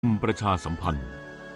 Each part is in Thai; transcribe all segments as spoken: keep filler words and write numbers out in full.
ประชาสัมพันธ์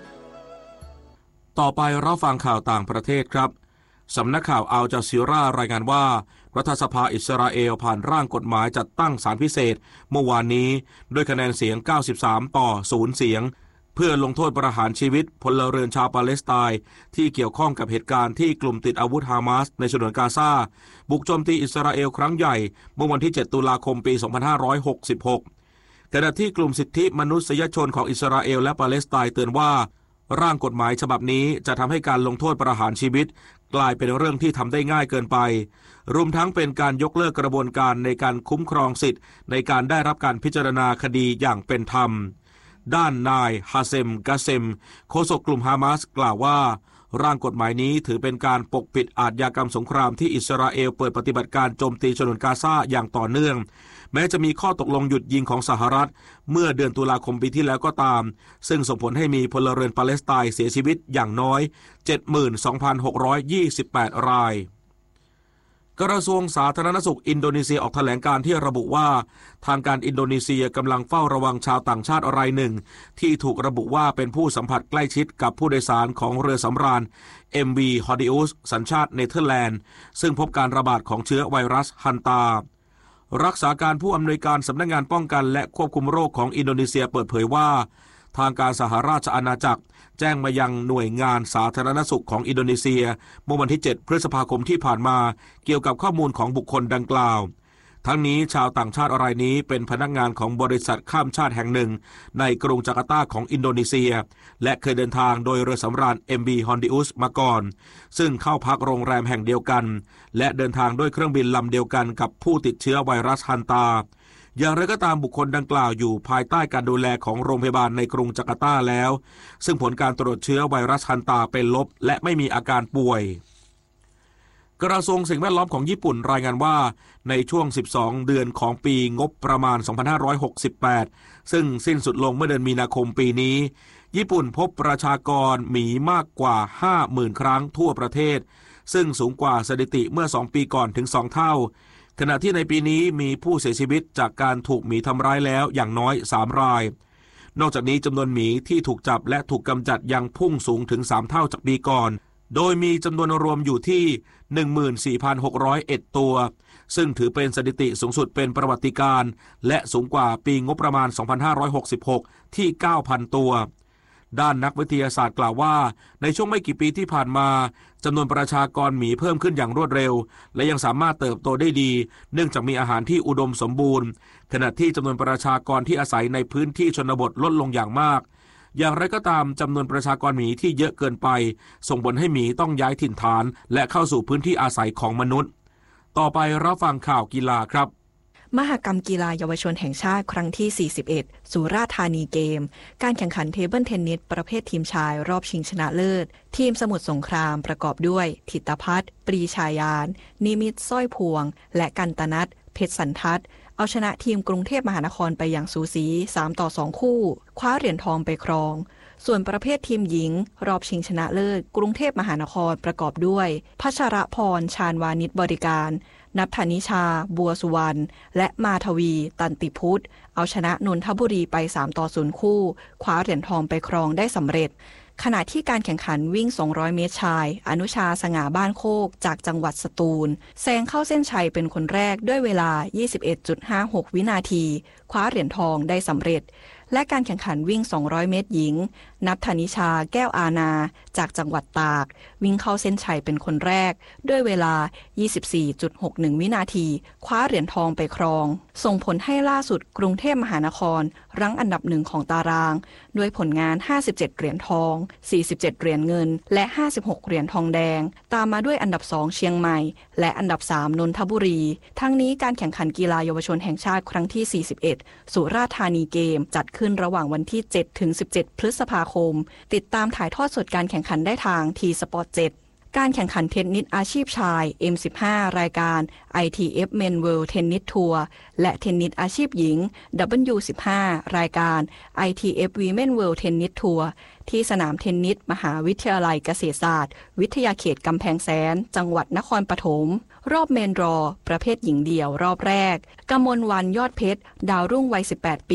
ต่อไปรับฟังข่าวต่างประเทศครับสำนักข่าวอัลจาซีรารายงานว่ารัฐสภาอิสราเอลผ่านร่างกฎหมายจัดตั้งศาลพิเศษเมื่อวานนี้ด้วยคะแนนเสียงเก้าสิบสามต่อศูนย์เสียงเพื่อลงโทษประหารชีวิตพลเรือนชาวปาเลสไตน์ที่เกี่ยวข้องกับเหตุการณ์ที่กลุ่มติดอาวุธฮามาสในฉนวนกาซาบุกโจมตีอิสราเอลครั้งใหญ่เมื่อวันที่เจ็ดตุลาคมปีสองพันห้าร้อยหกสิบหกขณะที่กลุ่มสิทธิมนุษยชนของอิสราเอลและปาเลสไตน์เตือนว่าร่างกฎหมายฉบับนี้จะทำให้การลงโทษประหารชีวิตกลายเป็นเรื่องที่ทำได้ง่ายเกินไปรวมทั้งเป็นการยกเลิกกระบวนการในการคุ้มครองสิทธิ์ในการได้รับการพิจารณาคดีอย่างเป็นธรรมด้านนายฮาเซมกาเซมโฆษกกลุ่มฮามาสกล่าวว่าร่างกฎหมายนี้ถือเป็นการปกปิดอาชญากรรมสงครามที่อิสราเอลเปิดปฏิบัติการโจมตีฉนวนกาซาอย่างต่อเนื่องแม้จะมีข้อตกลงหยุดยิงของสหรัฐเมื่อเดือนตุลาคมปีที่แล้วก็ตามซึ่งส่งผลให้มีพลเรือนปาเลสไตน์เสียชีวิตอย่างน้อย เจ็ดหมื่นสองพันหกร้อยยี่สิบแปด รายกระทรวงสาธารณสุขอินโดนีเซียออกแถลงการที่ระบุว่าทางการอินโดนีเซียกำลังเฝ้าระวังชาวต่างชาติรายหนึ่งที่ถูกระบุว่าเป็นผู้สัมผัสใกล้ชิดกับผู้โดยสารของเรือสำราญ เอ็ม วี Hordeus สัญชาติเนเธอร์แลนด์ซึ่งพบการระบาดของเชื้อไวรัสฮันตารักษาการผู้อำนวยการสำนักงานป้องกันและควบคุมโรคของอินโดนีเซียเปิดเผยว่าทางการสหราชอาณาจักรแจ้งมายังหน่วยงานสาธารณสุขของอินโดนีเซียเมื่อวันที่เจ็ดพฤษภาคมที่ผ่านมาเกี่ยวกับข้อมูลของบุคคลดังกล่าวทั้งนี้ชาวต่างชาติรายนี้เป็นพนักงานของบริษัทข้ามชาติแห่งหนึ่งในกรุงจาการ์ตาของอินโดนีเซียและเคยเดินทางโดยเรือสำราญ เอ็ม วี Hordeus มาก่อนซึ่งเข้าพักโรงแรมแห่งเดียวกันและเดินทางด้วยเครื่องบินลำเดียวกันกับผู้ติดเชื้อไวรัสฮันตาอย่างไรก็ตามบุคคลดังกล่าวอยู่ภายใต้การดูแลของโรงพยาบาลในกรุงจาการ์ตาแล้วซึ่งผลการตรวจเชื้อไวรัสฮันตาเป็นลบและไม่มีอาการป่วยกระทรวงสิ่งแวดล้อมของญี่ปุ่นรายงานว่าในช่วงสิบสองเดือนของปีงบประมาณสองพันห้าร้อยหกสิบแปดซึ่งสิ้นสุดลงเมื่อเดือนมีนาคมปีนี้ญี่ปุ่นพบประชากรหมีมากกว่า ห้าหมื่น ครั้งทั่วประเทศซึ่งสูงกว่าสถิติเมื่อสองปีก่อนถึงสองเท่าขณะที่ในปีนี้มีผู้เสียชีวิตจากการถูกหมีทำร้ายแล้วอย่างน้อยสามรายนอกจากนี้จำนวนหมีที่ถูกจับและถูกกำจัดยังพุ่งสูงถึงสามเท่าจากปีก่อนโดยมีจำนวนรวมอยู่ที่ หนึ่งหมื่นสี่พันหกร้อยเอ็ด ตัวซึ่งถือเป็นสถิติสูงสุดเป็นประวัติการณ์และสูงกว่าปีงบประมาณสองพันห้าร้อยหกสิบหกที่ เก้าพัน ตัวด้านนักวิทยาศาสตร์กล่าวว่าในช่วงไม่กี่ปีที่ผ่านมาจำนวนประชากรหมีเพิ่มขึ้นอย่างรวดเร็วและยังสามารถเติบโตได้ดีเนื่องจากมีอาหารที่อุดมสมบูรณ์ขณะที่จำนวนประชากรที่อาศัยในพื้นที่ชนบทลดลงอย่างมากอย่างไรก็ตามจำนวนประชากรหมีที่เยอะเกินไปส่งผลให้หมีต้องย้ายถิ่นฐานและเข้าสู่พื้นที่อาศัยของมนุษย์ต่อไปรับฟังข่าวกีฬาครับมหกรรมกีฬาเยาวชนแห่งชาติครั้งที่สี่สิบเอ็ดสุราษฎร์ธานีเกมการแข่งขันเทเบิลเทนนิสประเภททีมชายรอบชิงชนะเลิศทีมสมุทรสงครามประกอบด้วยถิตพัฒน์ปรีชายานนิมิตรสร้อยพวงและกันตนัทเพชรสันทัศน์เอาชนะทีมกรุงเทพมหานครไปอย่างสูสีสามต่อสองคู่คว้าเหรียญทองไปครองส่วนประเภททีมหญิงรอบชิงชนะเลิศกรุงเทพมหานครประกอบด้วยพัชรพรชาญวานิชบริการนัทธนิชาบัวสุวรรณและมาทวีตันติพุทธเอาชนะนนทบุรีไปสามต่อศูนย์คู่คว้าเหรียญทองไปครองได้สำเร็จขณะที่การแข่งขันวิ่งสองร้อยเมตรชายอนุชาสง่าบ้านโคกจากจังหวัดสตูลแซงเข้าเส้นชัยเป็นคนแรกด้วยเวลา ยี่สิบเอ็ดจุดห้าหก วินาทีคว้าเหรียญทองได้สำเร็จและการแข่งขันวิ่งสองร้อยเมตรหญิงนัทธนิชาแก้วอาณาจากจังหวัดตากวิ่งเข้าเส้นชัยเป็นคนแรกด้วยเวลา ยี่สิบสี่จุดหกหนึ่ง วินาทีคว้าเหรียญทองไปครองส่งผลให้ล่าสุดกรุงเทพมหานครรั้งอันดับหนึ่งของตารางด้วยผลงานห้าสิบเจ็ดเหรียญทองสี่สิบเจ็ดเหรียญเงินและห้าสิบหกเหรียญทองแดงตามมาด้วยอันดับสองเชียงใหม่และอันดับสามนนทบุรีทั้งนี้การแข่งขันกีฬาเยาวชนแห่งชาติครั้งที่สี่สิบเอ็ดสุราษฎร์ธานีเกมจัดขึ้นระหว่างวันที่เจ็ดถึงสิบเจ็ดพฤษภาคมติดตามถ่ายทอดสดการแข่งขันได้ทาง ที สปอร์ต เจ็ดการแข่งขันเทนนิสอาชีพชาย เอ็ม สิบห้า รายการ ไอ ที เอฟ Men World Tennis Tour และเทนนิสอาชีพหญิง ดับเบิลยู สิบห้า รายการ ไอ ที เอฟ Women World Tennis Tour ที่สนามเทนนิสมหาวิทยาลัยเกษตรศาสตร์วิทยาเขตกำแพงแสนจังหวัดนครปฐมรอบเมนดรอประเภทหญิงเดี่ยวรอบแรกกมลวรรณยอดเพชรดาวรุ่งวัยสิบแปดปี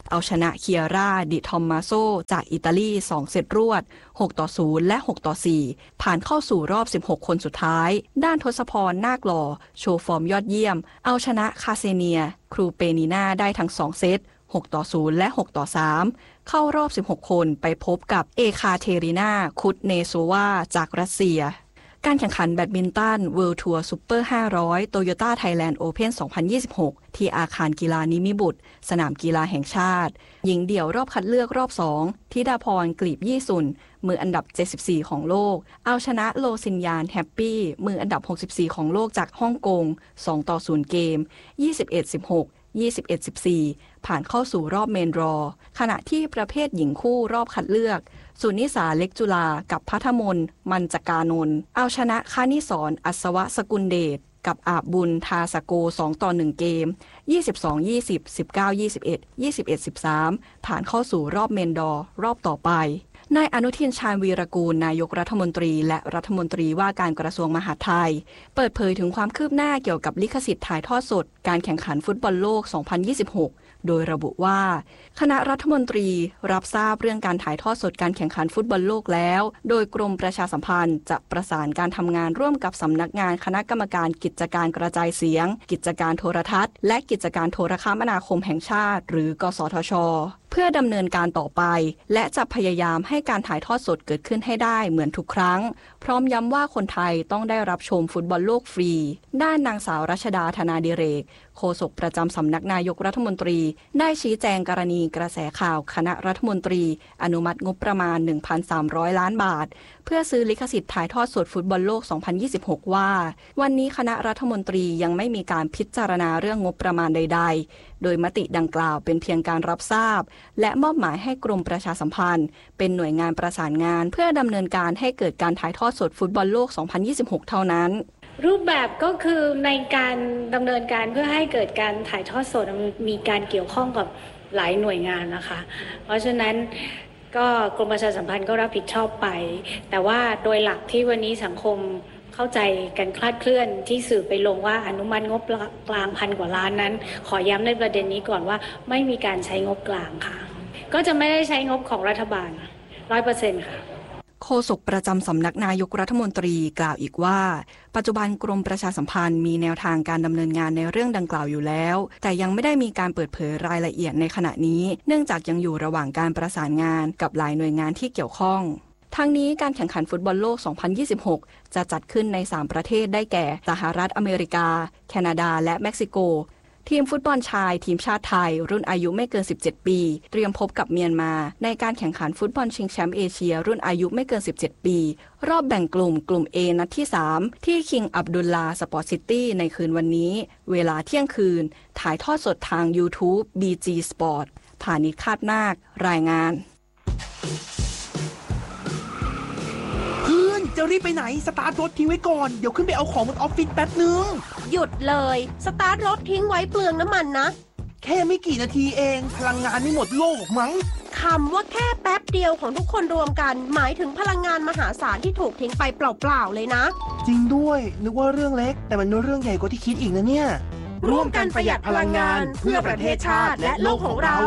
เอาชนะเคียร่าดิทอมมาโซจากอิตาลีสองเซตรวดหกต่อศูนย์และหกต่อสี่ผ่านเข้าสู่รอบสิบหกคนสุดท้ายด้านทศพรนาคหล่อโชว์ฟอร์มยอดเยี่ยมเอาชนะคาเซเนียครูเปนีนาได้ทั้งสองเซตหกต่อศูนย์และหกต่อสามเข้ารอบสิบหกคนไปพบกับเอคาเทรินาคุตเนโซวาจากรัสเซียการแข่งขันแบดมินตัน World Tour Super ห้าร้อย Toyota Thailand Open สองพันยี่สิบหกที่อาคารกีฬานิมิบุตรสนามกีฬาแห่งชาติหญิงเดี่ยวรอบคัดเลือกรอบสองธิดาพรกลีบยี่สุนมืออันดับเจ็ดสิบสี่ของโลกเอาชนะโลซินยานแฮปปี้มืออันดับหกสิบสี่ของโลกจากฮ่องกงสองต่อศูนย์เกม ยี่สิบเอ็ด สิบหก ยี่สิบเอ็ด สิบสี่ผ่านเข้าสู่รอบเมนดรอขณะที่ประเภทหญิงคู่รอบคัดเลือกสุนิสาเล็กจุฬากับพัทมนมันจกานนท์เอาชนะคานิสรอัศวะสกุลเดชกับอาบบุญทาสโกสองต่อหนึ่งเกม ยี่สิบสอง ยี่สิบ สิบเก้า ยี่สิบเอ็ด ยี่สิบเอ็ด สิบสามผ่านเข้าสู่รอบเมนดรอรอบต่อไปนายอนุทินชาญวีรกูลนายกรัฐมนตรีและรัฐมนตรีว่าการกระทรวงมหาดไทยเปิดเผยถึงความคืบหน้าเกี่ยวกับลิขสิทธิ์ถ่ายทอดสดการแข่งขันฟุตบอลโลก สองพันยี่สิบหกโดยระบุว่าคณะรัฐมนตรีรับทราบเรื่องการถ่ายทอดสดการแข่งขันฟุตบอลโลกแล้วโดยกรมประชาสัมพันธ์จะประสานการทำงานร่วมกับสำนักงานคณะกรรมการกิจการกระจายเสียงกิจการโทรทัศน์และกิจการโทรคมนาคมแห่งชาติหรือกสทช.เพื่อดำเนินการต่อไปและจะพยายามให้การถ่ายทอดสดเกิดขึ้นให้ได้เหมือนทุกครั้งพร้อมย้ำว่าคนไทยต้องได้รับชมฟุตบอลโลกฟรีด้านนางสาวรัชดาธนาดิเรกโฆษกประจำสำนักนายกรัฐมนตรีได้ชี้แจงกรณีกระแสข่าวคณะรัฐมนตรีอนุมัติงบประมาณ หนึ่งพันสามร้อย ล้านบาทเพื่อซื้อลิขสิทธิ์ถ่ายทอดสดฟุตบอลโลก สองพันยี่สิบหก ว่าวันนี้คณะรัฐมนตรียังไม่มีการพิจารณาเรื่องงบประมาณใดๆโดยมติดังกล่าวเป็นเพียงการรับทราบและมอบหมายให้กรมประชาสัมพันธ์เป็นหน่วยงานประสานงานเพื่อดำเนินการให้เกิดการถ่ายทอดสดฟุตบอลโลก สองพันยี่สิบหก เท่านั้นรูปแบบก็คือในการดำเนินการเพื่อให้เกิดการถ่ายทอดสดมีการเกี่ยวข้องกับหลายหน่วยงานนะคะเพราะฉะนั้นก็กรมประชาสัมพันธ์ก็รับผิดชอบไปแต่ว่าโดยหลักที่วันนี้สังคมเข้าใจกันคลาดเคลื่อนที่สื่อไปลงว่าอนุมัติงบกลางพันกว่าล้านนั้นขอย้ำในประเด็นนี้ก่อนว่าไม่มีการใช้งบกลางค่ะก็จะไม่ได้ใช้งบของรัฐบาล ร้อยเปอร์เซ็นต์ ค่ะโฆษกประจำสำนักนายกรัฐมนตรีกล่าวอีกว่าปัจจุบันกรมประชาสัมพันธ์มีแนวทางการดำเนินงานในเรื่องดังกล่าวอยู่แล้วแต่ยังไม่ได้มีการเปิดเผยรายละเอียดในขณะนี้เนื่องจากยังอยู่ระหว่างการประสานงานกับหลายหน่วยงานที่เกี่ยวข้องทั้งนี้การแข่งขันฟุตบอลโลก สองพันยี่สิบหก จะจัดขึ้นในสามประเทศได้แก่สหรัฐอเมริกาแคนาดาและเม็กซิโกทีมฟุตบอลชายทีมชาติไทยรุ่นอายุไม่เกินสิบเจ็ดปีเตรียมพบกับเมียนมาในการแข่งขันฟุตบอลชิงแชมป์เอเชียรุ่นอายุไม่เกินสิบเจ็ดปีรอบแบ่งกลุ่มกลุ่ม A นัดที่สามที่คิงอับดุลลาสปอร์ตซิตี้ในคืนวันนี้เวลาเที่ยงคืนถ่ายทอดสดทาง YouTube บี จี Sport ฐานิช คาดนาครายงานจะรีบไปไหนสตาร์ทรถทิ้งไว้ก่อนเดี๋ยวขึ้นไปเอาของบนออฟฟิศแป๊บนึงหยุดเลยสตาร์ทรถทิ้งไว้เปลืองน้ำมันนะแค่ไม่กี่นาทีเองพลังงานไม่หมดโลกมั้งคำว่าแค่แป๊บเดียวของทุกคนรวมกันหมายถึงพลังงานมหาศาลที่ถูกทิ้งไปเปล่าๆเลยนะจริงด้วยนึกว่าเรื่องเล็กแต่มันเป็นเรื่องใหญ่กว่าที่คิดอีกนะเนี่ยร่วมกันประหยัดพลังงานเพื่อประเทศชาติและโลกของเรา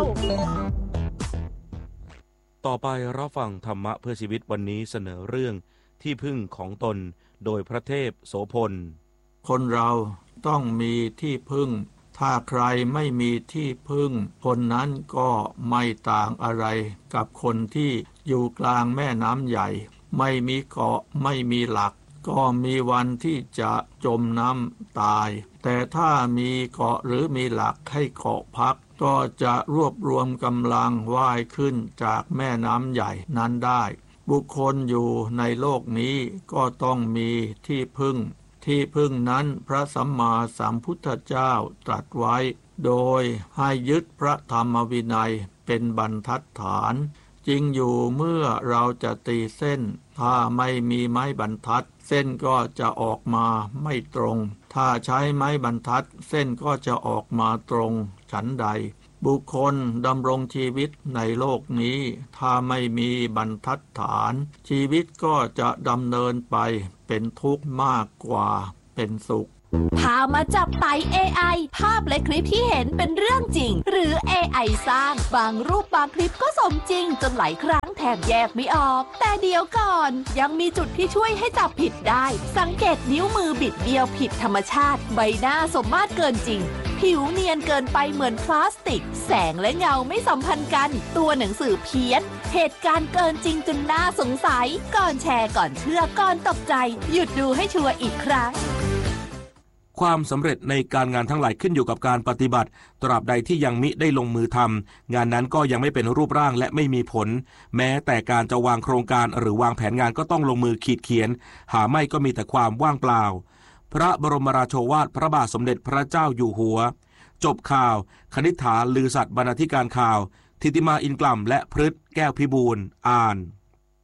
ต่อไปรับฟังธรรมะเพื่อชีวิตวันนี้เสนอเรื่องที่พึ่งของตนโดยพระเทพโสพลคนเราต้องมีที่พึ่งถ้าใครไม่มีที่พึ่งคนนั้นก็ไม่ต่างอะไรกับคนที่อยู่กลางแม่น้ำใหญ่ไม่มีเกาะไม่มีหลักก็มีวันที่จะจมน้ำตายแต่ถ้ามีเกาะหรือมีหลักให้เกาะพักก็จะรวบรวมกำลังว่ายขึ้นจากแม่น้ำใหญ่นั้นได้บุคคลอยู่ในโลกนี้ก็ต้องมีที่พึ่งที่พึ่งนั้นพระสัมมาสัมพุทธเจ้าตรัสไว้โดยให้ยึดพระธรรมวินัยเป็นบรรทัดฐานจริงอยู่เมื่อเราจะตีเส้นถ้าไม่มีไม้บรรทัดเส้นก็จะออกมาไม่ตรงถ้าใช้ไม้บรรทัดเส้นก็จะออกมาตรงฉันใดบุคคลดำรงชีวิตในโลกนี้ถ้าไม่มีบรรทัดฐานชีวิตก็จะดำเนินไปเป็นทุกข์มากกว่าเป็นสุขพามาจับไต่ เอ ไอ ภาพและคลิปที่เห็นเป็นเรื่องจริงหรือ เอ ไอ สร้างบางรูปบางคลิปก็สมจริงจนหลายครั้งแทบแยกไม่ออกแต่เดี๋ยวก่อนยังมีจุดที่ช่วยให้จับผิดได้สังเกตนิ้วมือบิดเบี้ยวผิดธรรมชาติใบหน้าสมมาตรเกินจริงผิวเนียนเกินไปเหมือนพลาสติกแสงและเงาไม่สัมพันธ์กันตัวหนังสือเพี้ยนเหตุการณ์เกินจริงจนน่าสงสัยก่อนแชร์ก่อนเชื่อก่อนตกใจหยุดดูให้ชัวร์อีกครั้งความสำเร็จในการงานทั้งหลายขึ้นอยู่กับการปฏิบัติตราบใดที่ยังมิได้ลงมือทำงานนั้นก็ยังไม่เป็นรูปร่างและไม่มีผลแม้แต่การจะวางโครงการหรือวางแผนงานก็ต้องลงมือขีดเขียนหาไม่ก็มีแต่ความว่างเปล่าพระบรมราโชวาทพระบาทสมเด็จพระเจ้าอยู่หัวจบข่าวคณิษฐาลือสัตย์บรรณาธิการข่าวทิติมาอินกล่ำและพฤทธิ์แก้วพิบูลย์อ่าน